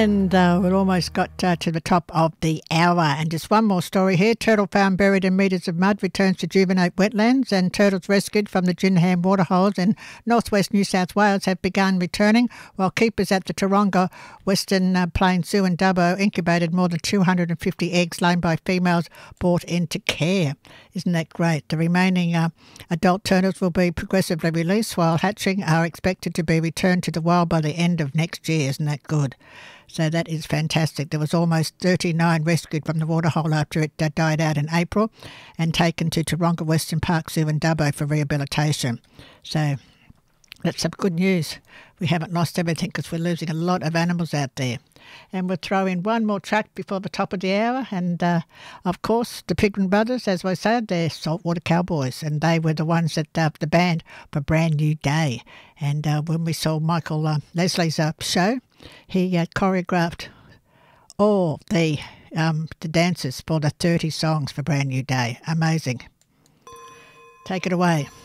And we've almost got to the top of the hour. And just one more story here. Turtle found buried in metres of mud returns to juvenate wetlands, and turtles rescued from the Ginham waterholes in northwest New South Wales have begun returning, while keepers at the Taronga Western Plains Zoo in Dubbo incubated more than 250 eggs laid by females brought into care. Isn't that great? The remaining adult turtles will be progressively released, while hatching are expected to be returned to the wild by the end of next year. Isn't that good? So that is fantastic. There was almost 39 rescued from the waterhole after it died out in April and taken to Taronga Western Park Zoo in Dubbo for rehabilitation. So that's some good news. We haven't lost everything because we're losing a lot of animals out there. And we'll throw in one more track before the top of the hour. And, of course, the Pigman Brothers, as I said, they're Saltwater Cowboys. And they were the ones that the band for Brand New Day. And when we saw Michael Leslie's show, he choreographed all the dances for the 30 songs for Brand New Day. Amazing. Take it away.